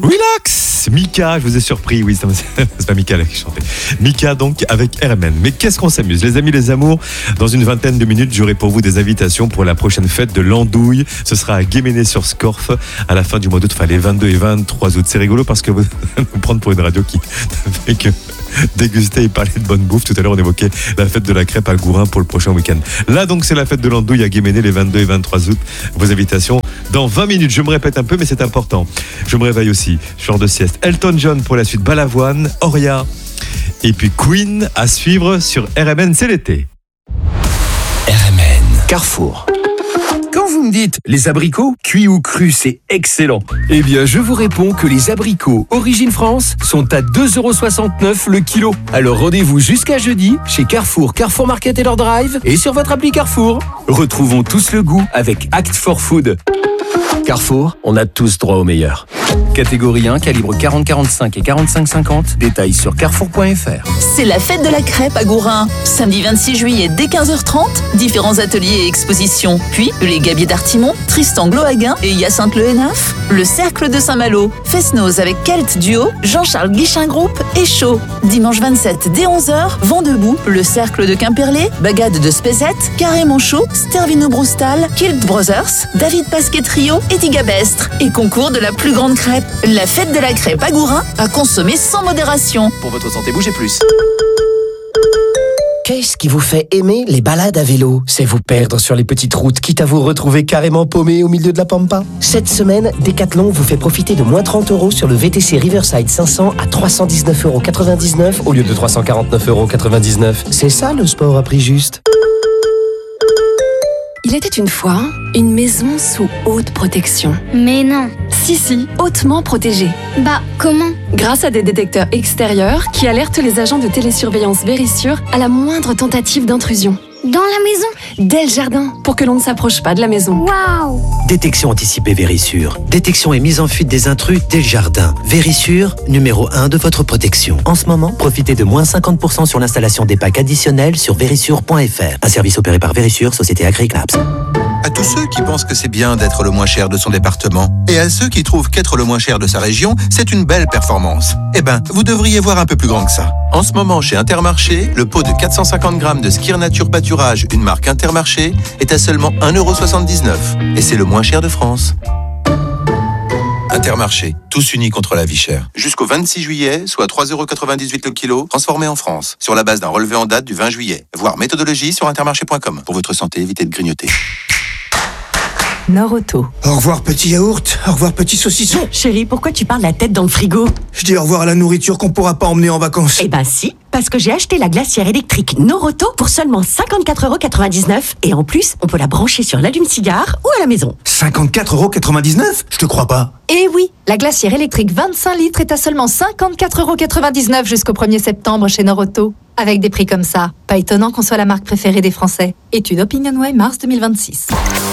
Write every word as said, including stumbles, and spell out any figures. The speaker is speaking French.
Relax, Mika, je vous ai surpris, oui, c'est pas Mika là qui chantait. Mika donc avec R M N. Mais qu'est-ce qu'on s'amuse, les amis, les amours. Dans une vingtaine de minutes, j'aurai pour vous des invitations pour la prochaine fête de l'andouille. Ce sera à Guéméné-sur-Scorff à la fin du mois d'août, enfin les vingt-deux et vingt-trois août. C'est rigolo parce que vous allez nous prendre pour une radio qui fait que déguster et parler de bonne bouffe. Tout à l'heure, on évoquait la fête de la crêpe à Gourin pour le prochain week-end. Là, donc, c'est la fête de l'andouille à Guéméné les vingt-deux et vingt-trois août. Vos invitations dans vingt minutes. Je me répète un peu, mais c'est important. Je me réveille aussi. Genre de sieste. Elton John pour la suite. Balavoine, Oria. Et puis Queen à suivre sur R M N. C'est l'été. R M N. Carrefour. Quand vous me dites les abricots, cuits ou crus, c'est excellent. Eh bien, je vous réponds que les abricots Origine France sont à deux euros soixante-neuf le kilo. Alors rendez-vous jusqu'à jeudi chez Carrefour, Carrefour Market et leur drive et sur votre appli Carrefour. Retrouvons tous le goût avec Act for Food. Carrefour, on a tous droit au meilleur. Catégorie un, calibre quarante quarante-cinq et quarante-cinq cinquante. Détails sur carrefour point f r. C'est la fête de la crêpe à Gourin. Samedi vingt-six juillet dès quinze heures trente. Différents ateliers et expositions. Puis les Gabiers d'Artimon, Tristan Glohaguin et Hyacinthe Le Hénaf. Le Cercle de Saint-Malo. Fest-Noz avec Kelt Duo, Jean-Charles Guichin Group et Chaud. Dimanche vingt-sept dès onze heures, Vent debout, le Cercle de Quimperlé, Bagade de Spézette, Carré Monchot, Stervino Broustal, Kilt Brothers, David Pasquet Trio et Tigabestre. Et concours de la plus grande crêpe. La fête de la crêpe à Gourin, à consommer sans modération. Pour votre santé, bougez plus. Qu'est-ce qui vous fait aimer les balades à vélo? C'est vous perdre sur les petites routes, quitte à vous retrouver carrément paumé au milieu de la pampa. Cette semaine, Decathlon vous fait profiter de moins trente euros sur le V T C Riverside cinq cents à trois cent dix-neuf euros quatre-vingt-dix-neuf au lieu de trois cent quarante-neuf euros quatre-vingt-dix-neuf. C'est ça le sport à prix juste. Il était une fois une maison sous haute protection. Mais non. Si, si, hautement protégée. Bah, comment? Grâce à des détecteurs extérieurs qui alertent les agents de télésurveillance Vérissure à la moindre tentative d'intrusion. Dans la maison? Dès le jardin, pour que l'on ne s'approche pas de la maison. Waouh! Détection anticipée Vérissure. Détection et mise en fuite des intrus dès le jardin. Vérissure, numéro un de votre protection. En ce moment, profitez de moins cinquante pour cent sur l'installation des packs additionnels sur vérissure point f r. Un service opéré par Vérissure, société Agriclaps. À tous ceux qui pensent que c'est bien d'être le moins cher de son département, et à ceux qui trouvent qu'être le moins cher de sa région, c'est une belle performance. Eh ben, vous devriez voir un peu plus grand que ça. En ce moment, chez Intermarché, le pot de quatre cent cinquante grammes de Skir Nature Pâturage, une marque Intermarché, est à seulement un euro soixante-dix-neuf. Et c'est le moins cher de France. Intermarché, tous unis contre la vie chère. Jusqu'au vingt-six juillet, soit trois euros quatre-vingt-dix-huit le kilo, transformé en France, sur la base d'un relevé en date du vingt juillet. Voir méthodologie sur intermarché point com. Pour votre santé, évitez de grignoter. Nord-Auto. Au revoir petit yaourt, au revoir petit saucisson. Chérie, pourquoi tu parles la tête dans le frigo? Je dis au revoir à la nourriture qu'on pourra pas emmener en vacances. Eh ben si, parce que j'ai acheté la glacière électrique Noroto pour seulement cinquante-quatre euros quatre-vingt-dix-neuf et en plus, on peut la brancher sur l'allume-cigare ou à la maison. cinquante-quatre euros quatre-vingt-dix-neuf? Je te crois pas. Eh oui, la glacière électrique vingt-cinq litres est à seulement cinquante-quatre euros quatre-vingt-dix-neuf jusqu'au premier septembre chez Noroto. Avec des prix comme ça, pas étonnant qu'on soit la marque préférée des Français. Étude OpinionWay mars deux mille vingt-six.